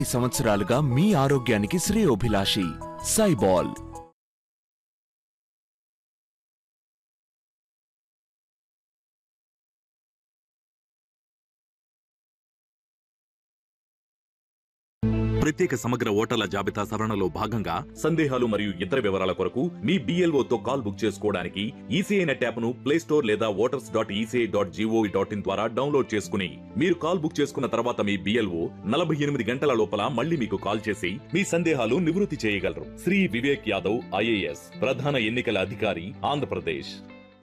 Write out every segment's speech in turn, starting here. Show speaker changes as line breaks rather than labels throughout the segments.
సంవత్సరాలుగా మీ ఆరోగ్యానికి శ్రేయోభిలాషి సైబాల్.
ప్రత్యేక సమగ్ర ఓటర్ల జాబితా సవరణలో భాగంగా సందేహాలు మరియు ఇతర వివరాల కొరకు మీ BLOతో కాల్ బుక్ చేసుకోవడానికి ఈసీఐ నెట్ యాప్ను ప్లేస్టోర్ లేదా voters.eci.gov.in ద్వారా డౌన్లోడ్ చేసుకుని మీరు కాల్ బుక్ చేసుకున్న తర్వాత మీ BLO 48 గంటల లోపల మళ్ళీ మీకు కాల్ చేసి మీ సందేహాలు నివృత్తి చేయగలరు. శ్రీ వివేక్ యాదవ్ IAS, ప్రధాన ఎన్నికల అధికారి, ఆంధ్రప్రదేశ్.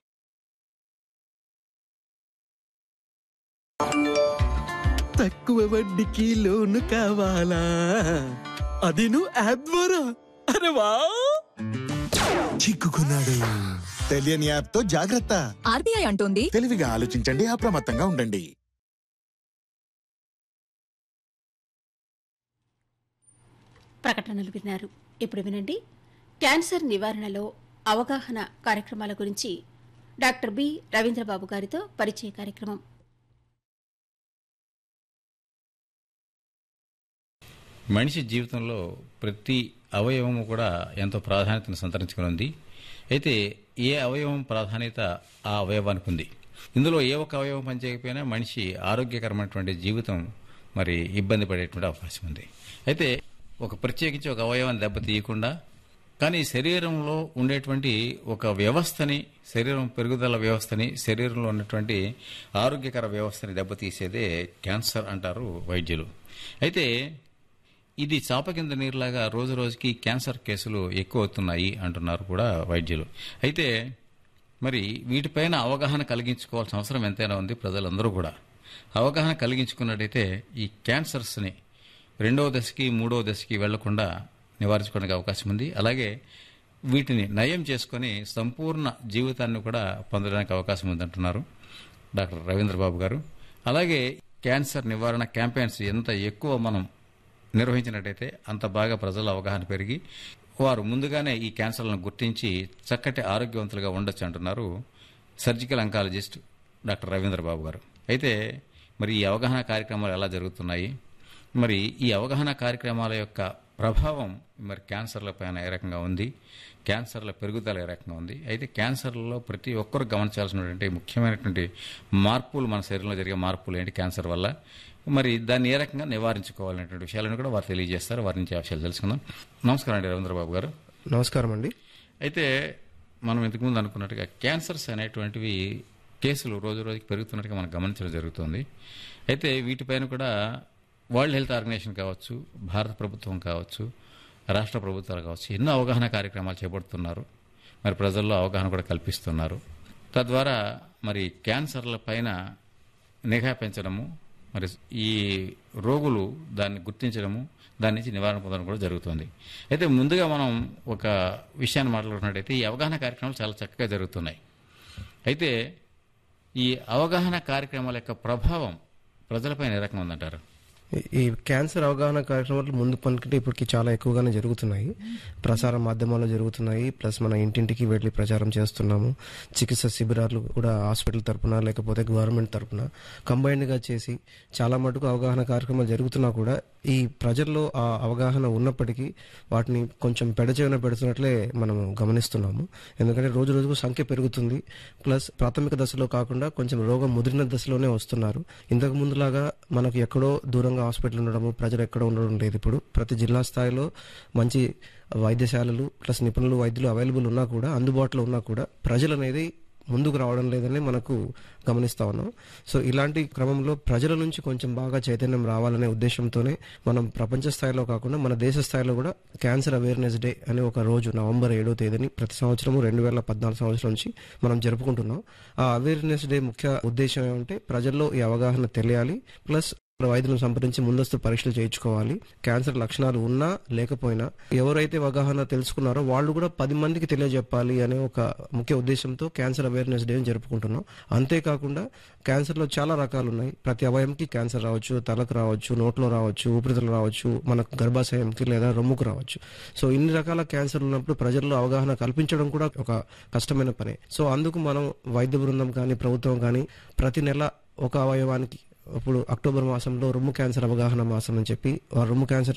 తక్కువ వడ్డీకి లోను కావాలా? అది నువ్వు యాప్ ద్వారా? అరే వా,
చిక్కుకున్నాడు. తెలియని యాప్ తో జాగ్రత్త.
RBI అంటోంది
తెలివిగా ఆలోచించండి, అప్రమత్తంగా ఉండండి.
ప్రకటనలు విన్నారు. ఇప్పుడు వినండి, క్యాన్సర్ నివారణలో అవగాహన కార్యక్రమాల గురించి డాక్టర్ బి రవీంద్రబాబు గారితో పరిచయ కార్యక్రమం.
మనిషి జీవితంలో ప్రతి అవయవము కూడా ఎంతో ప్రాధాన్యతను సంతరించుకుని ఉంది. అయితే ఏ అవయవం ప్రాధాన్యత ఆ అవయవానికి ఉంది. ఇందులో ఏ ఒక్క అవయవం పనిచేయకపోయినా మనిషి ఆరోగ్యకరమైనటువంటి జీవితం మరి ఇబ్బంది పడేటువంటి అవకాశం ఉంది. అయితే ఒక ప్రత్యేకించి ఒక అవయవాన్ని దెబ్బతీయకుండా కానీ శరీరంలో ఉండేటువంటి ఒక వ్యవస్థని, శరీరం పెరుగుదల వ్యవస్థని, శరీరంలో ఉన్నటువంటి ఆరోగ్యకర వ్యవస్థని దెబ్బతీసేదే క్యాన్సర్ అంటారు వైద్యులు. అయితే ఇది చాప కింద నీరులాగా రోజు రోజుకి క్యాన్సర్ కేసులు ఎక్కువ అవుతున్నాయి అంటున్నారు కూడా వైద్యులు. అయితే మరి వీటిపైన అవగాహన కలిగించుకోవాల్సిన అవసరం ఎంతైనా ఉంది. ప్రజలందరూ కూడా అవగాహన కలిగించుకున్నట్టయితే ఈ క్యాన్సర్స్ని 2వ దశకి 3వ దశకి వెళ్లకుండా నివారించుకోవడానికి అవకాశం ఉంది. అలాగే వీటిని నయం చేసుకుని సంపూర్ణ జీవితాన్ని కూడా పొందడానికి అవకాశం ఉందంటున్నారు డాక్టర్ రవీంద్రబాబు గారు. అలాగే క్యాన్సర్ నివారణ క్యాంపెయిన్స్ ఎంత ఎక్కువ మనం నిర్వహించినట్టయితే అంత బాగా ప్రజల అవగాహన పెరిగి వారు ముందుగానే ఈ క్యాన్సర్లను గుర్తించి చక్కటి ఆరోగ్యవంతులుగా ఉండొచ్చు అంటున్నారు సర్జికల్ అంకాలజిస్ట్ డాక్టర్ రవీంద్రబాబు గారు. అయితే మరి ఈ అవగాహన కార్యక్రమాలు ఎలా జరుగుతున్నాయి, మరి ఈ అవగాహన కార్యక్రమాల యొక్క ప్రభావం మరి క్యాన్సర్ల పైన ఏ రకంగా ఉంది, క్యాన్సర్ల పెరుగుదల ఏ రకంగా ఉంది. అయితే క్యాన్సర్లలో ప్రతి ఒక్కరు గమనించాల్సినటువంటి ముఖ్యమైనటువంటి మార్పులు, మన శరీరంలో జరిగే మార్పులు ఏంటి క్యాన్సర్ వల్ల, మరి దాన్ని ఏ రకంగా నివారించుకోవాలనేటువంటి విషయాలను కూడా వారు తెలియజేస్తారు. వారి నుంచి ఆ విషయాలు తెలుసుకుందాం. నమస్కారం అండి రవీంద్రబాబు గారు.
నమస్కారం అండి.
అయితే మనం ఇంతకుముందు అనుకున్నట్టుగా క్యాన్సర్స్ అనేటువంటివి కేసులు రోజు రోజుకి పెరుగుతున్నట్టుగా మనం గమనించడం జరుగుతుంది. అయితే వీటిపైన కూడా వరల్డ్ హెల్త్ ఆర్గనైజేషన్ కావచ్చు, భారత ప్రభుత్వం కావచ్చు, రాష్ట్ర ప్రభుత్వాలు కావచ్చు ఎన్నో అవగాహన కార్యక్రమాలు చేపడుతున్నారు. మరి ప్రజల్లో అవగాహన కూడా కల్పిస్తున్నారు. తద్వారా మరి క్యాన్సర్ల పైన నిఘా పెంచడము, మరి ఈ రోగులు దాన్ని గుర్తించడము, దాని నుంచి నివారణ పొందడం కూడా జరుగుతుంది. అయితే ముందుగా మనం ఒక విషయాన్ని మాట్లాడుకున్నట్టయితే ఈ అవగాహన కార్యక్రమాలు చాలా చక్కగా జరుగుతున్నాయి. అయితే ఈ అవగాహన కార్యక్రమాల యొక్క ప్రభావం ప్రజలపైన ఏ రకంగా ఉందంటారు?
ఈ క్యాన్సర్ అవగాహన కార్యక్రమాలు ముందు పనికంటే ఇప్పటికి చాలా ఎక్కువగానే జరుగుతున్నాయి. ప్రసార మాధ్యమాల్లో జరుగుతున్నాయి. ప్లస్ మన ఇంటింటికి వెళ్ళి ప్రచారం చేస్తున్నాము. చికిత్స శిబిరాలు కూడా హాస్పిటల్ తరపున లేకపోతే గవర్నమెంట్ తరపున కంబైన్డ్గా చేసి చాలా మటుకు అవగాహన కార్యక్రమాలు జరుగుతున్నా కూడా ఈ ప్రజల్లో ఆ అవగాహన ఉన్నప్పటికీ వాటిని కొంచెం పెడచెవిన పెడుతున్నట్లే మనము గమనిస్తున్నాము. ఎందుకంటే రోజు రోజుకు సంఖ్య పెరుగుతుంది. ప్లస్ ప్రాథమిక దశలో కాకుండా కొంచెం రోగం ముదిరిన దశలోనే వస్తున్నారు. ఇంతకు ముందులాగా మనకు ఎక్కడో దూరంగా హాస్పిటల్ ఉండడము, ప్రజలు ఎక్కడ ఉండడం లేదు. ఇప్పుడు ప్రతి జిల్లా స్థాయిలో మంచి వైద్యశాలలు ప్లస్ నిపుణులు వైద్యులు అవైలబుల్ ఉన్నా కూడా, అందుబాటులో ఉన్నా కూడా ప్రజలు అనేది ముందుకు రావడం లేదని మనకు గమనిస్తా ఉన్నాం. సో ఇలాంటి క్రమంలో ప్రజల నుంచి కొంచెం బాగా చైతన్యం రావాలనే ఉద్దేశంతోనే మనం ప్రపంచ స్థాయిలో కాకుండా మన దేశ స్థాయిలో కూడా క్యాన్సర్ అవేర్నెస్ డే అనే ఒక రోజు నవంబర్ 7వ తేదీని ప్రతి సంవత్సరము 2014 సంవత్సరం నుంచి మనం జరుపుకుంటున్నాం. ఆ అవేర్నెస్ డే ముఖ్య ఉద్దేశం ఏమంటే ప్రజల్లో ఈ అవగాహన తెలియాలి. ప్లస్ వైద్యులను సంప్రదించి ముందస్తు పరీక్షలు చేయించుకోవాలి. క్యాన్సర్ లక్షణాలు ఉన్నా లేకపోయినా ఎవరైతే అవగాహన తెలుసుకున్నారో వాళ్ళు కూడా 10 మందికి తెలియజెప్పాలి అనే ఒక ముఖ్య ఉద్దేశంతో క్యాన్సర్ అవేర్నెస్ డే జరుపుకుంటున్నాం. అంతేకాకుండా క్యాన్సర్లో చాలా రకాలు ఉన్నాయి. ప్రతి అవయంకి క్యాన్సర్ రావచ్చు, తలకు రావచ్చు, నోట్లో రావచ్చు, ఊపిరితిత్తులు రావచ్చు, మనకు గర్భాశయంకి లేదా రొమ్ముకు రావచ్చు. సో ఇన్ని రకాల క్యాన్సర్ ఉన్నప్పుడు ప్రజల్లో అవగాహన కల్పించడం కూడా ఒక కష్టమైన పనే. సో అందుకు మనం వైద్య బృందం కానీ ప్రభుత్వం కానీ ప్రతి నెల ఒక అవయవానికి ఇప్పుడు అక్టోబర్ మాసంలో రొమ్ము క్యాన్సర్ అవగాహన మాసం అని చెప్పి రొమ్ము క్యాన్సర్